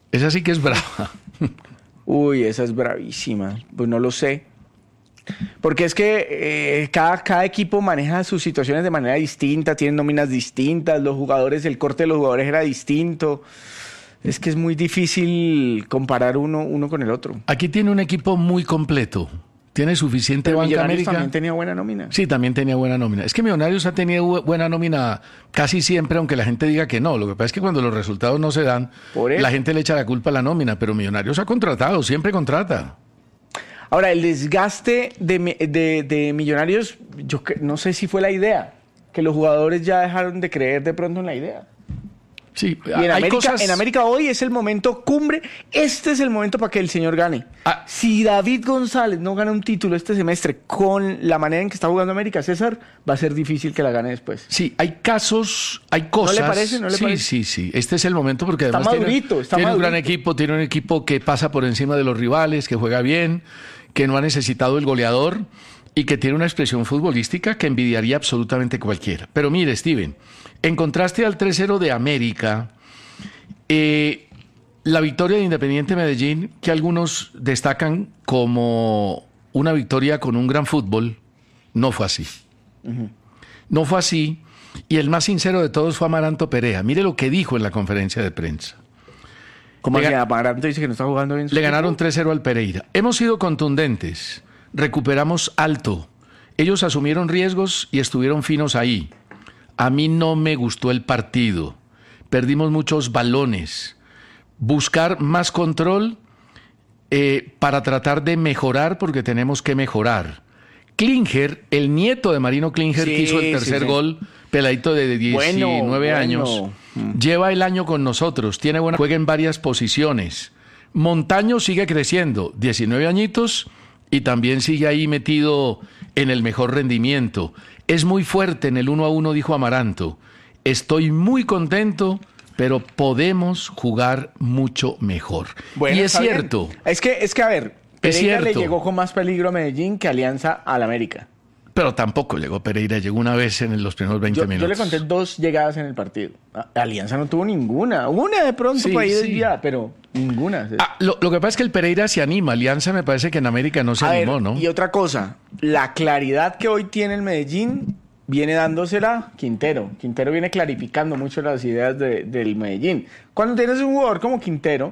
Esa sí que es brava. Uy, esa es bravísima. Pues no lo sé. Porque es que cada equipo maneja sus situaciones de manera distinta, tienen nóminas distintas, los jugadores, el corte de los jugadores era distinto. Es que es muy difícil comparar uno con el otro. Aquí tiene un equipo muy completo. Tiene suficiente Pero banca Millonarios América. también tenía buena nómina. Sí, también tenía buena nómina. Es que Millonarios ha tenido buena nómina casi siempre, aunque la gente diga que no. Lo que pasa es que cuando los resultados no se dan, la gente le echa la culpa a la nómina, pero Millonarios ha contratado, siempre contrata. Ahora, el desgaste de Millonarios, no sé si fue la idea, que los jugadores ya dejaron de creer de pronto en la idea. Sí, Y en América hoy es el momento cumbre. Este es el momento para que el señor gane. Si David González no gana un título este semestre con la manera en que está jugando América, César, va a ser difícil que la gane después. Sí, hay casos, hay cosas. ¿No le parece? ¿No le parece? Sí. Este es el momento porque además tiene un gran equipo, tiene un equipo que pasa por encima de los rivales, que juega bien, que no ha necesitado el goleador y que tiene una expresión futbolística que envidiaría absolutamente cualquiera. Pero mire, Steven, en contraste al 3-0 de América, la victoria de Independiente Medellín, que algunos destacan como una victoria con un gran fútbol, no fue así. Uh-huh. No fue así, y el más sincero de todos fue Amaranto Perea. Mire lo que dijo en la conferencia de prensa. ¿Cómo que Amaranto dice que no está jugando bien? Le ganaron 3-0 al Pereira. Hemos sido contundentes, recuperamos alto. Ellos asumieron riesgos y estuvieron finos ahí. A mí no me gustó el partido. Perdimos muchos balones. Buscar más control para tratar de mejorar, porque tenemos que mejorar. Klinger, el nieto de Marino Klinger, que hizo el tercer gol, peladito de 19 años, lleva el año con nosotros, juega en varias posiciones. Montaño sigue creciendo, 19 añitos, y también sigue ahí metido en el mejor rendimiento. Es muy fuerte en el 1-1, dijo Amaranto. Estoy muy contento, pero podemos jugar mucho mejor. Bueno, y es cierto. Es que a ver, Pereira le llegó con más peligro a Medellín que Alianza al América. Pero tampoco llegó Pereira, llegó una vez en los primeros 20 minutos. Yo le conté 2 llegadas en el partido. Alianza no tuvo ninguna. Una de pronto por ahí desviada, pero ninguna. Lo que pasa es que el Pereira se anima. Alianza me parece que en América no se animó, ¿no? Y otra cosa, la claridad que hoy tiene el Medellín viene dándosela Quintero. Quintero viene clarificando mucho las ideas del Medellín. Cuando tienes un jugador como Quintero,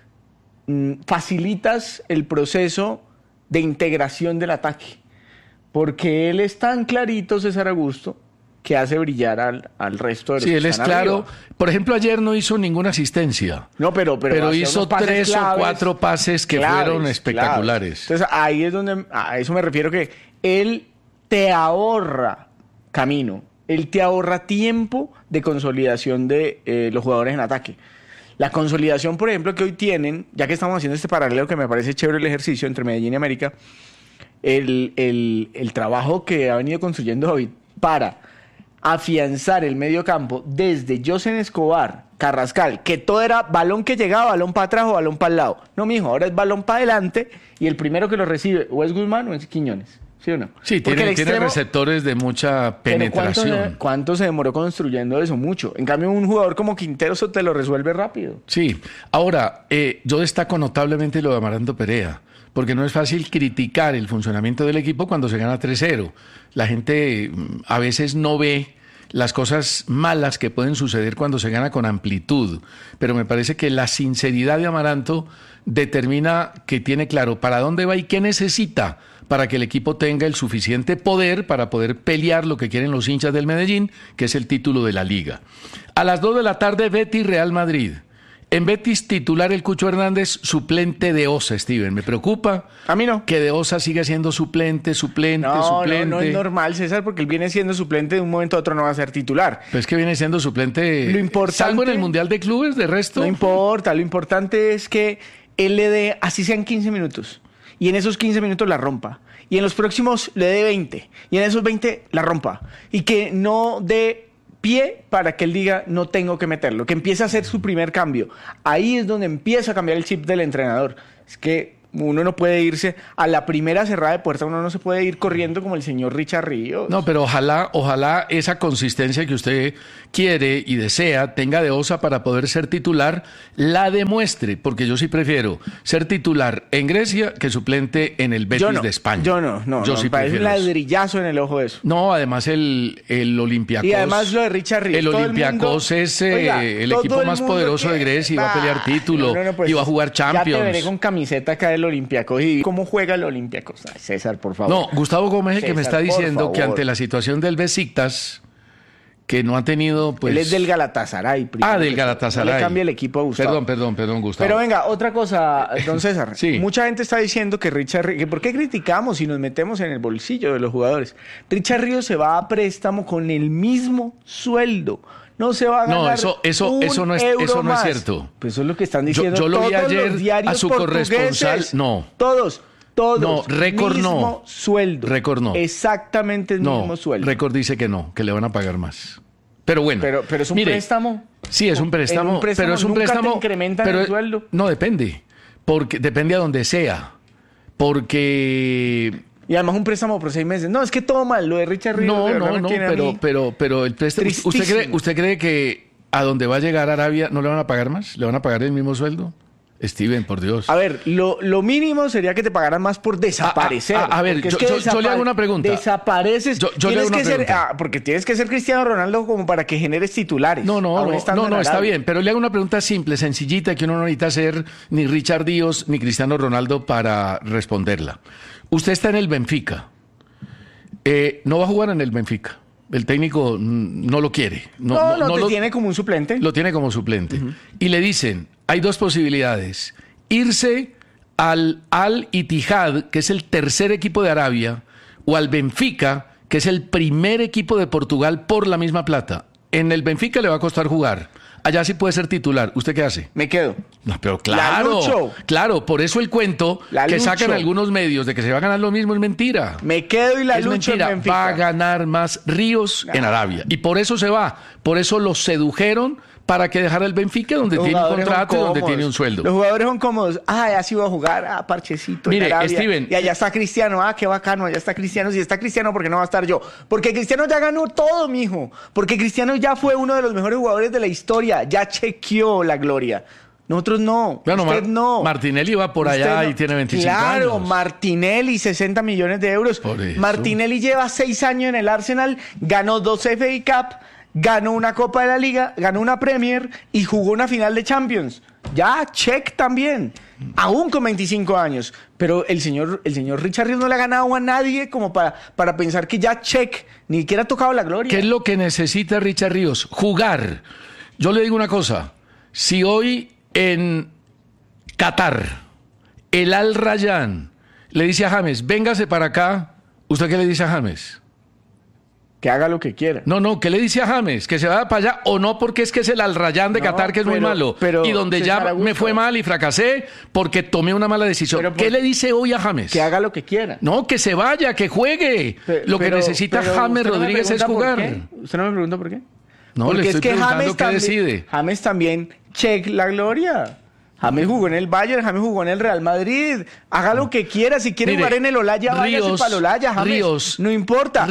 facilitas el proceso de integración del ataque. Porque él es tan clarito, César Augusto, que hace brillar al resto de los que él es claro. Arriba. Por ejemplo, ayer no hizo ninguna asistencia. No, pero hizo 3 o 4 pases que fueron espectaculares. Entonces, ahí es donde, a eso me refiero, que él te ahorra camino. Él te ahorra tiempo de consolidación de los jugadores en ataque. La consolidación, por ejemplo, que hoy tienen, ya que estamos haciendo este paralelo que me parece chévere el ejercicio entre Medellín y América, el trabajo que ha venido construyendo David para afianzar el medio campo desde Josen Escobar, Carrascal, que todo era balón que llegaba, balón para atrás o balón para el lado. No, mijo, ahora es balón para adelante y el primero que lo recibe o es Guzmán o es Quiñones. ¿Sí o no? Sí, tiene receptores de mucha penetración. ¿Cuánto se demoró construyendo eso? Mucho. En cambio, un jugador como Quintero eso te lo resuelve rápido. Sí. Ahora, yo destaco notablemente lo de Amaranto Perea, porque no es fácil criticar el funcionamiento del equipo cuando se gana 3-0. La gente a veces no ve las cosas malas que pueden suceder cuando se gana con amplitud, pero me parece que la sinceridad de Amaranto determina que tiene claro para dónde va y qué necesita para que el equipo tenga el suficiente poder para poder pelear lo que quieren los hinchas del Medellín, que es el título de la Liga. A las 2 de la tarde, Betis Real Madrid. En Betis, titular el Cucho Hernández, suplente de Osa, Steven. Me preocupa. A mí no. Que de Osa siga siendo suplente. No es normal, César, porque él viene siendo suplente de un momento a otro, no va a ser titular. Pero es que viene siendo suplente. Lo importante, salvo en el Mundial de Clubes, de resto. No importa, lo importante es que él le dé, así sean 15 minutos, y en esos 15 minutos la rompa. Y en los próximos le dé 20, y en esos 20 la rompa. Y que no dé pie para que él diga no tengo que meterlo, que empiece a hacer su primer cambio. Ahí es donde empieza a cambiar el chip del entrenador. Es que Uno no puede irse a la primera cerrada de puerta, uno no se puede ir corriendo como el señor Richard Ríos. No, pero ojalá esa consistencia que usted quiere y desea tenga de Osa para poder ser titular, la demuestre, porque yo sí prefiero ser titular en Grecia que suplente en el Betis de España. Yo no, Yo sí parece un prefiero eso. ladrillazo en el ojo de eso. No, además el Olympiacos. Y además lo de Richard Ríos. El Olympiacos es el equipo más poderoso de Grecia y va a pelear título y va a jugar Champions. Ya te veré con camiseta acá del Olympiacos y cómo juega el Olympiacos. Ay, César, por favor. No, Gustavo Gómez, que me está César, por diciendo que favor. ante la situación del Besiktas, que no ha tenido, pues... Él es del Galatasaray. primero del que todo. Galatasaray. No le cambie el equipo a Gustavo. Perdón, Gustavo. Pero venga, otra cosa, don César. Sí. Mucha gente está diciendo que que ¿por qué criticamos y nos metemos en el bolsillo de los jugadores? Richard Ríos se va a préstamo con el mismo sueldo. No se va a ganar eso no es cierto. Pues eso es lo que están diciendo yo lo vi todos ayer los diarios a su portugueses. corresponsal. No. Todos. No, récord mismo no. sueldo. Récord no. Exactamente el mismo No, sueldo. Récord dice que no, que le van a pagar más. Pero bueno. Pero es un mire, préstamo. Sí, es un préstamo. En un préstamo pero es un nunca préstamo. te incrementan pero el sueldo. No, depende. Porque depende a donde sea. Porque... Y además un préstamo por 6 meses. No, es que todo mal. Lo de Richard Ríos. de verdad me tiene a mí pero el préstamo... tristísimo. ¿Usted cree que a donde va a llegar Arabia no le van a pagar más? ¿Le van a pagar el mismo sueldo? Steven, por Dios. A ver, lo mínimo sería que te pagaran más por desaparecer. A ver, porque es yo le hago una pregunta. Desapareces. Yo le hago una pregunta. Porque tienes que ser Cristiano Ronaldo como para que generes titulares. No, está bien. Pero le hago una pregunta simple, sencillita, que uno no necesita ser ni Richard Díaz ni Cristiano Ronaldo para responderla. Usted está en el Benfica. No va a jugar en el Benfica. El técnico no lo quiere. Lo tiene como un suplente. Lo tiene como suplente. Y le dicen, hay dos posibilidades. Irse al Al-Ittihad, que es el tercer equipo de Arabia, o al Benfica, que es el primer equipo de Portugal por la misma plata. En el Benfica le va a costar jugar. Allá sí puede ser titular. ¿Usted qué hace? Me quedo. No, pero claro, por eso el cuento que sacan algunos medios de que se va a ganar lo mismo es mentira. Me quedo y la es lucho mentira. en Benfica. Va a ganar más Ríos en Arabia. Y por eso se va. Por eso lo sedujeron para que dejara el Benfica, donde tiene un contrato y donde tiene un sueldo. Los jugadores son cómodos. Así va a jugar. Parchecito Mire, en Arabia. Steven, y allá está Cristiano. Qué bacano. Allá está Cristiano. Si está Cristiano, ¿por qué no va a estar yo? Porque Cristiano ya ganó todo, mijo. Porque Cristiano ya fue uno de los mejores jugadores de la historia. Ya chequeó la gloria. Nosotros no. Bueno, usted no. Martinelli va por allá y tiene 25 años. Claro, Martinelli, 60 millones de euros. Martinelli lleva 6 años en el Arsenal, ganó 2 FA Cup, ganó una Copa de la Liga, ganó una Premier y jugó una final de Champions. Ya, check también. Aún con 25 años. Pero el señor Richard Ríos no le ha ganado a nadie como para pensar que ya check, ni siquiera ha tocado la gloria. ¿Qué es lo que necesita Richard Ríos? Jugar. Yo le digo una cosa. Si hoy en Qatar el Al Rayyan le dice a James, véngase para acá, ¿usted qué le dice a James? Que haga lo que quiera. No, ¿qué le dice a James? ¿Que se vaya para allá o no? Porque es que es el Al Rayyan de Qatar que es muy malo. Y donde ya me fue mal y fracasé porque tomé una mala decisión. ¿Qué le dice hoy a James? Que haga lo que quiera. No, que se vaya, que juegue. Lo que necesita James Rodríguez es jugar. ¿Usted no me pregunta por qué? No, porque le estoy preguntando qué decide. decide. James también, check la gloria. James jugó en el Bayern, James jugó en el Real Madrid. Haga lo que quiera. Si quiere jugar en el Olaya, váyase para el Olaya, James. No importa.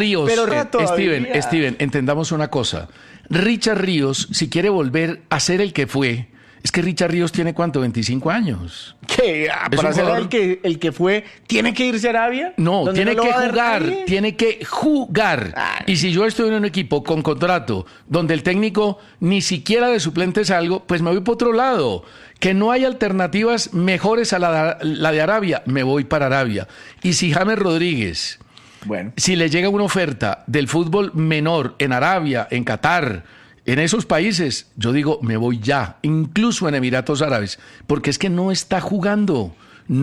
Steven, entendamos una cosa. Richard Ríos, si quiere volver a ser el que fue, es que Richard Ríos tiene ¿cuánto? 25 años. ¿Qué? ¿Para ser el que fue, tiene que irse a Arabia? No, tiene que jugar. Y si yo estoy en un equipo con contrato donde el técnico ni siquiera de suplente es algo, pues me voy por otro lado. Que no hay alternativas mejores a la de Arabia, me voy para Arabia. Y si James Rodríguez, si le llega una oferta del fútbol menor en Arabia, en Qatar, en esos países, yo digo, me voy ya, incluso en Emiratos Árabes, porque es que no está jugando.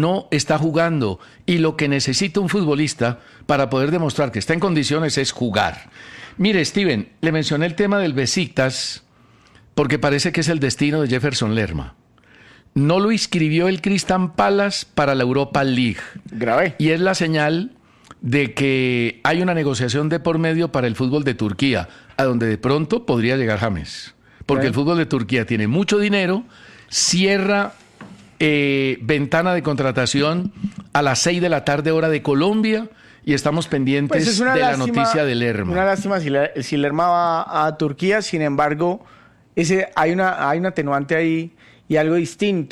Y lo que necesita un futbolista para poder demostrar que está en condiciones es jugar. Mire, Steven, le mencioné el tema del Besiktas porque parece que es el destino de Jefferson Lerma. No lo inscribió el Crystal Palace para la Europa League. Grave. Y es la señal de que hay una negociación de por medio para el fútbol de Turquía, a donde de pronto podría llegar James. Porque el fútbol de Turquía tiene mucho dinero, cierra ventana de contratación a las 6 de la tarde hora de Colombia y estamos pendientes Pues es una de lástima, la noticia de Lerma. Una lástima si Lerma va a Turquía, sin embargo, hay un atenuante ahí y algo distinto.